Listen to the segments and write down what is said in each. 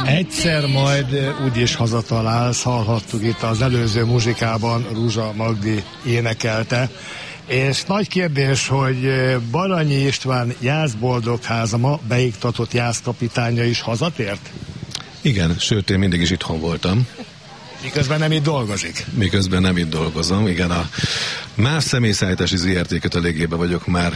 Egyszer majd úgyis hazatalálsz, hallhattuk itt az előző muzsikában, Ruzsa Magdi énekelte. És nagy kérdés, hogy Baranyi István Jászboldogháza ma beiktatott jászkapitánya is hazatért? Igen, sőt, én mindig is itthon voltam. Miközben nem itt dolgozik? Miközben nem itt dolgozom, igen, a más személyszállítási ZRT kötelékében vagyok már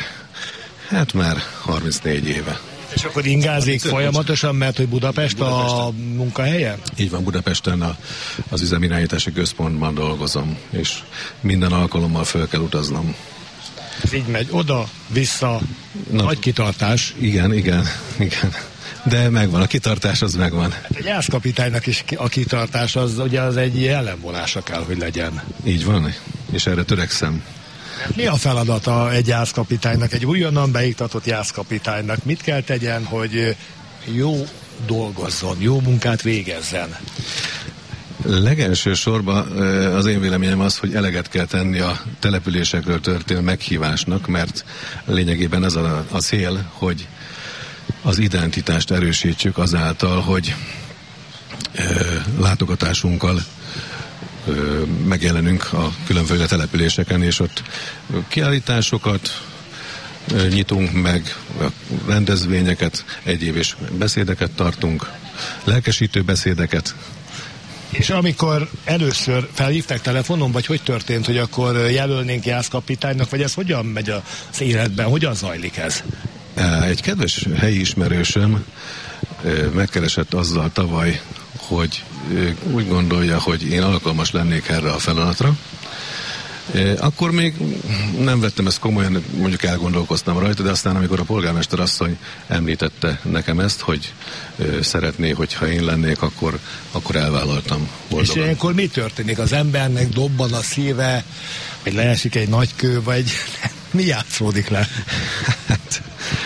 34 éve. És akkor ingázik folyamatosan, mert hogy Budapest a munkahelye? Így van, Budapesten az üzemirányítási központban dolgozom, és minden alkalommal föl kell utaznom. Ez így megy oda, vissza, nagy kitartás. Igen. De megvan, a kitartás az megvan. Hát a jászkapitánynak is a kitartás az ugye az egy ellenvonása kell, hogy legyen. Így van, és erre törekszem. Mi a feladata egy jászkapitánynak, egy újonnan beiktatott jászkapitánynak? Mit kell tegyen, hogy jó dolgozzon, jó munkát végezzen? Legelső sorban az én véleményem az, hogy eleget kell tenni a településekről történő meghívásnak, mert lényegében ez a cél, hogy az identitást erősítsük azáltal, hogy látogatásunkkal megjelenünk a különféle településeken, és ott kiállításokat nyitunk meg, rendezvényeket, egyéb és beszédeket tartunk, lelkesítő beszédeket. És amikor először felhívták telefonon, vagy hogy történt, hogy akkor jelölnénk jászkapitánynak, vagy ez hogyan megy az életben, hogyan zajlik ez? Egy kedves helyi ismerősöm megkeresett azzal tavaly, hogy úgy gondolja, hogy én alkalmas lennék erre a feladatra. Akkor még nem vettem ezt komolyan, mondjuk elgondolkoztam rajta, de aztán amikor a polgármester asszony említette nekem ezt, hogy szeretné, hogyha én lennék, akkor elvállaltam boldogan. És ilyenkor mi történik? Az embernek dobban a szíve, vagy leesik egy nagy kő, vagy mi játszódik le? Hát,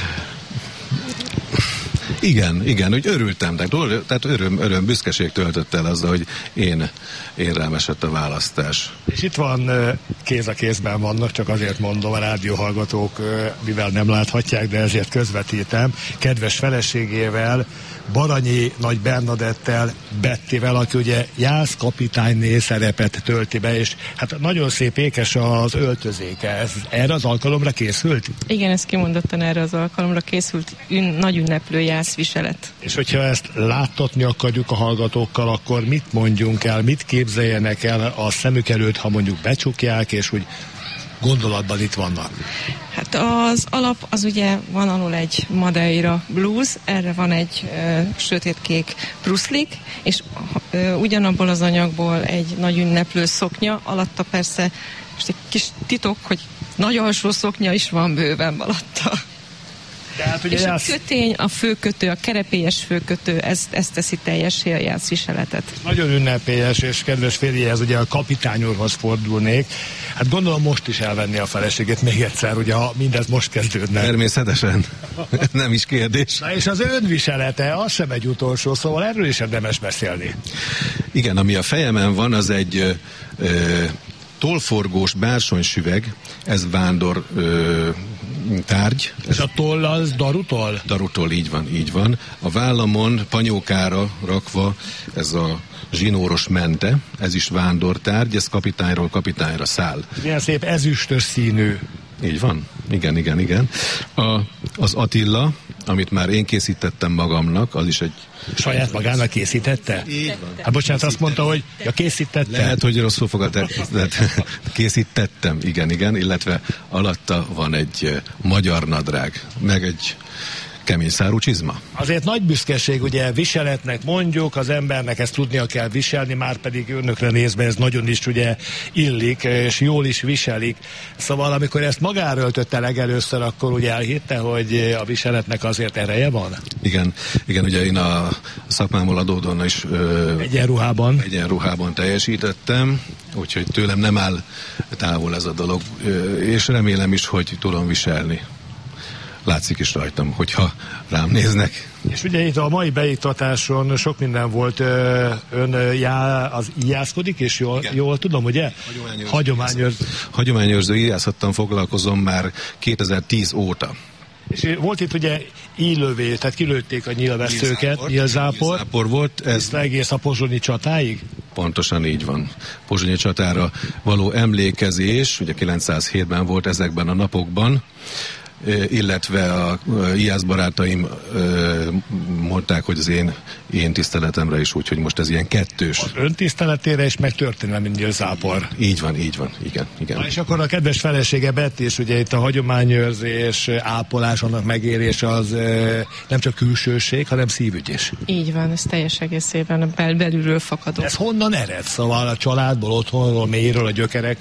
igen, úgy örültem, tehát öröm, büszkeség töltött el azzal, hogy én rám esett a választás. És itt van, kéz a kézben vannak, csak azért mondom, a rádióhallgatók, mivel nem láthatják, de ezért közvetítem, kedves feleségével, Baranyi Nagy Bernadettel, Bettivel, aki ugye jászkapitányné szerepet tölti be, és hát nagyon szép ékes az öltözéke. Ez erre az alkalomra készült? Igen, ez kimondottan erre az alkalomra készült nagy ünneplő jászviselet. És hogyha ezt láttatni akarjuk a hallgatókkal, akkor mit mondjunk el, mit képzeljenek el a szemük előtt, ha mondjuk becsukják, és úgy gondolatban itt vannak? Hát az alap, az ugye van alul egy Madeira blues, erre van egy sötétkék bruszlik, és ugyanabból az anyagból egy nagy ünneplő szoknya, alatta persze most egy kis titok, hogy nagy alsó szoknya is van bőven alatta. Tehát, és a kötény, a főkötő, a kerepélyes főkötő, ez teszi teljessé a jászviseletet. Nagyon ünnepélyes, és kedves férjéhez, ugye a kapitány úrhoz fordulnék. Hát gondolom most is elvenni a feleségét még egyszer, ugye ha mindez most kezdődne. Természetesen. Nem is kérdés. Na és az önviselete, az sem egy utolsó, szóval erről is érdemes beszélni. Igen, ami a fejemen van, az egy tollforgós bársonysüveg, ez vándor tárgy. És a toll az darutoll? Darutoll, így van. A vállamon panyókára rakva ez a zsinóros mente, ez is vándortárgy, ez kapitányról kapitányra száll. Milyen szép ezüstös színű. Így van, igen. Az Attila, amit már én készítettem magamnak, az is egy... Saját magának készítette? Így van. Hát bocsánat, azt mondta, hogy készítette. Lehet, hogy rosszul fogadt, készítettem, igen, illetve alatta van egy magyar nadrág, meg egy kemény szárú csizma. Azért nagy büszkeség, ugye viseletnek mondjuk, az embernek ezt tudnia kell viselni, már pedig önökre nézve ez nagyon is ugye illik, és jól is viselik. Szóval amikor ezt magára öltötte legelőször, akkor ugye elhitte, hogy a viseletnek azért ereje van? Igen, ugye én a szakmámmal adódóan is egyenruhában teljesítettem, úgyhogy tőlem nem áll távol ez a dolog, és remélem is, hogy tudom viselni. Látszik is rajtam, hogyha rám néznek. És ugye itt a mai beiktatáson sok minden volt, ön az íjászkodik, és jól tudom, ugye? Hagyományőrző íjászattal foglalkozom már 2010 óta. És volt itt ugye illővé, tehát kilőtték a nyílveszőket, nyílzápor volt. Ez egész a pozsonyi csatáig? Pontosan így van. Pozsonyi csatára való emlékezés, ugye 907-ben volt ezekben a napokban, illetve a Ijász barátaim mondták, hogy az én tiszteletemre is, úgyhogy most ez ilyen kettős. Az ön tiszteletére is, meg történelmi nyílzápor. Így van, igen. Na, és akkor a kedves felesége Betty is, ugye itt a hagyományőrzés, ápolás, annak megérése az nem csak külsőség, hanem szívügy is. Így van, ez teljes egészében a belülről fakadó. Ez honnan ered? Szóval a családból, otthonról, mélyről, a gyökerek?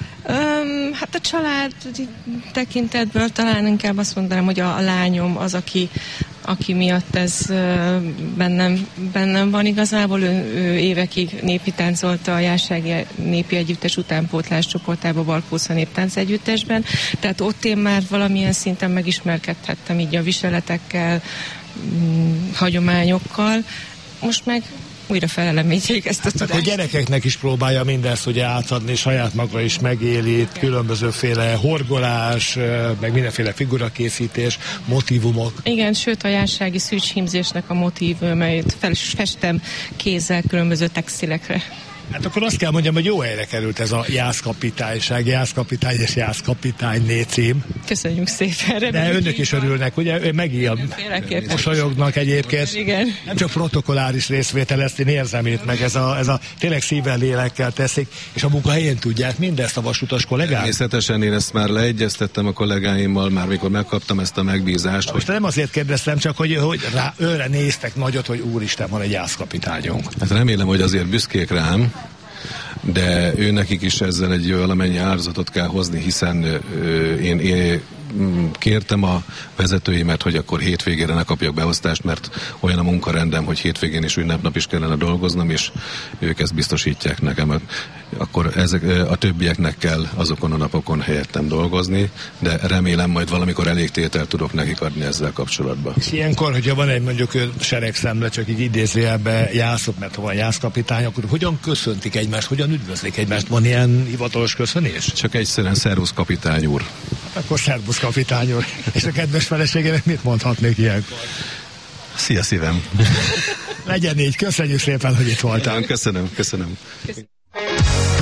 Hát a család tekintetből talán inkább azt mondanám, hogy a lányom az, aki miatt ez bennem van igazából. Ő évekig népi táncolta a Jássági Népi Együttes utánpótlás csoportában, Balkósza Néptánc Együttesben. Tehát ott én már valamilyen szinten megismerkedhettem így a viseletekkel, hagyományokkal. Most meg újra felelemítjék ezt a tudást. A gyerekeknek is próbálja mindezt ugye átadni, saját maga is megéli, különbözőféle horgolás, meg mindenféle figurakészítés, motívumok. Igen, sőt a jássági szűcshímzésnek a motívumait festem kézzel különböző textilekre. Hát akkor azt kell mondjam, hogy jó helyre került ez a jászkapitányság, jászkapitány és jászkapitányné cím. Köszönjük szépen. De önök is örülnek, ugye? Ő megijel, mosolyognak egyébként. Igen. Nem csak protokolláris részvétel, ezt én érzem itt, meg ez a tényleg szívvel, lélekkel teszik, és a munkahelyén tudják mindezt a vasutas kollégák? Természetesen én ezt már leegyeztettem a kollégáimmal, már mikor megkaptam ezt a megbízást. Most nem azért kérdeztem, csak hogy őre néztek nagyot, hogy úristen, van egy jászkapitányunk. Hát remélem, hogy azért büszkék rám, de ő nekik is ezzel egy valamennyi áldozatot kell hozni, hiszen én kértem a vezetőimet, hogy akkor hétvégére ne kapjak beosztást, mert olyan a munkarendem, hogy hétvégén és ünnepnap is kellene dolgoznom, és ők ezt biztosítják nekem. Akkor a többieknek kell azokon a napokon helyettem dolgozni, de remélem majd valamikor elég tételt tudok nekik adni ezzel kapcsolatban. És ilyenkor, hogyha van egy mondjuk seregszemle, csak így idézőjelbe jászok, mert ha van jászkapitány, akkor hogyan köszöntik egymást, hogyan üdvözlik egymást? Van ilyen hivatalos köszönés? Csak egyszerűen szervusz kapitány úr. Hát akkor szervusz kapitány úr. És a kedves feleségének mit mondhatnék ilyenkor? Szia szívem! Legyen így, köszönjük szépen, hogy itt voltál. Köszönöm.